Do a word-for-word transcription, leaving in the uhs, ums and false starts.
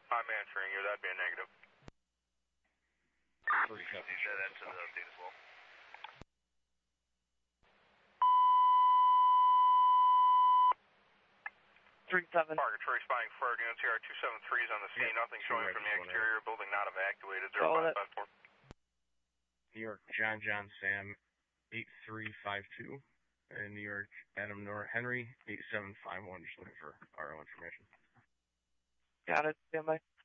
I'm answering you. That'd be a negative. Three copy. You said that to the update as well. Three seven. Parker, Troy spying for units here. two seven three is on the scene. Yeah, Nothing showing from the exterior. Building not evacuated. zero five five four. New York, John John Sam, eight three five two. And New York, Adam Nor Henry, eight seven five one. Just looking for R O information. Got it. Stand by.